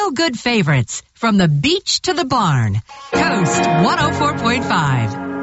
feel-good favorites from the beach to the barn. Coast 104.5.